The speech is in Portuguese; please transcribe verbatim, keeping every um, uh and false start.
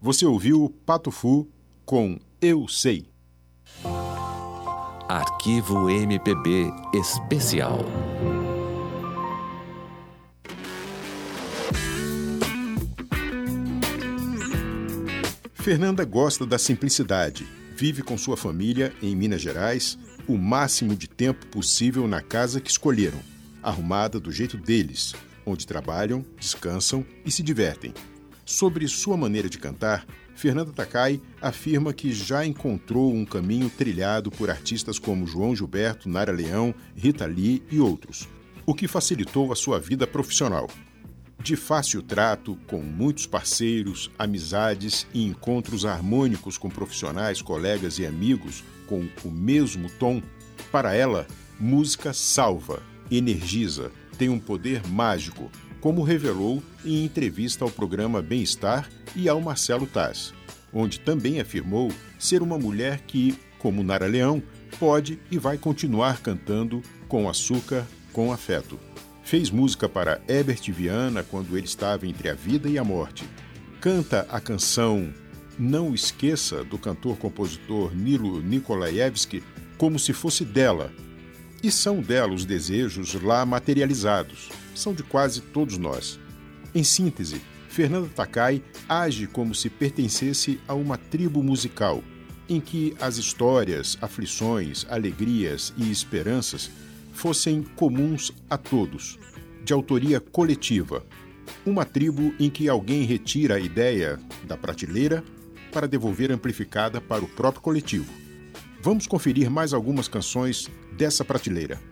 Você ouviu Pato Fu com Eu Sei. Arquivo M P B Especial. Fernanda gosta da simplicidade. Vive com sua família em Minas Gerais o máximo de tempo possível na casa que escolheram, arrumada do jeito deles, onde trabalham, descansam e se divertem. Sobre sua maneira de cantar, Fernanda Takai afirma que já encontrou um caminho trilhado por artistas como João Gilberto, Nara Leão, Rita Lee e outros, o que facilitou a sua vida profissional. De fácil trato, com muitos parceiros, amizades e encontros harmônicos com profissionais, colegas e amigos com o mesmo tom, para ela, música salva, energiza, tem um poder mágico, como revelou em entrevista ao programa Bem-Estar e ao Marcelo Taz, onde também afirmou ser uma mulher que, como Nara Leão, pode e vai continuar cantando com açúcar, com afeto. Fez música para Herbert Viana quando ele estava entre a vida e a morte. Canta a canção Não Esqueça, do cantor-compositor Nilo Nikolaevski, como se fosse dela. E são dela os desejos lá materializados. São de quase todos nós. Em síntese, Fernanda Takai age como se pertencesse a uma tribo musical, em que as histórias, aflições, alegrias e esperanças fossem comuns a todos, de autoria coletiva. Uma tribo em que alguém retira a ideia da prateleira para devolver amplificada para o próprio coletivo. Vamos conferir mais algumas canções dessa prateleira.